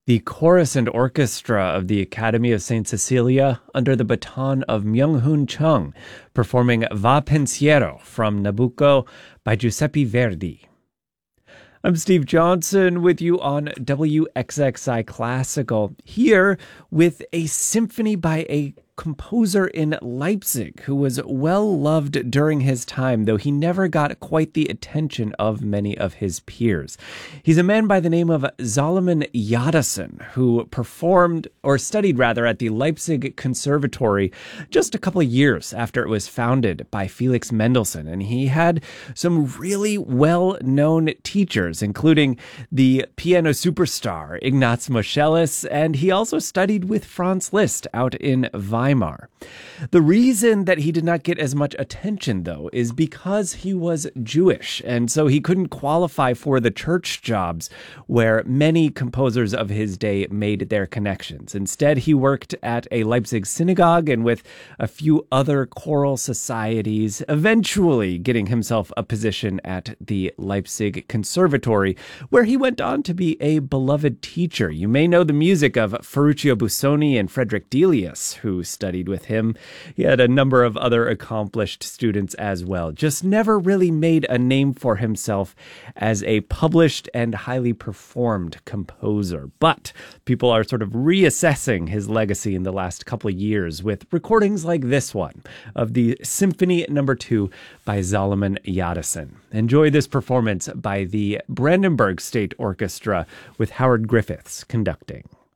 The chorus and orchestra of the Academy of St. Cecilia, under the baton of Myung-Hoon Chung, performing Va Pensiero from Nabucco by Giuseppe Verdi. I'm Steve Johnson with you on WXXI Classical, here with a symphony by a composer in Leipzig who was well loved during his time, though he never got quite the attention of many of his peers. He's a man by the name of Solomon Jadassohn, who studied at the Leipzig Conservatory just a couple of years after it was founded by Felix Mendelssohn. And he had some really well-known teachers, including the piano superstar Ignaz Moscheles, and he also studied with Franz Liszt out in Weimar. The reason that he did not get as much attention, though, is because he was Jewish, and so he couldn't qualify for the church jobs where many composers of his day made their connections. Instead, he worked at a Leipzig synagogue and with a few other choral societies, eventually getting himself a position at the Leipzig Conservatory, where he went on to be a beloved teacher. You may know the music of Ferruccio Busoni and Frederick Delius, who studied with him. He had a number of other accomplished students as well, just never really made a name for himself as a published and highly performed composer. But people are sort of reassessing his legacy in the last couple of years with recordings like this one of the Symphony No. 2 by Solomon Jadassohn. Enjoy this performance by the Brandenburg State Orchestra with Howard Griffiths conducting.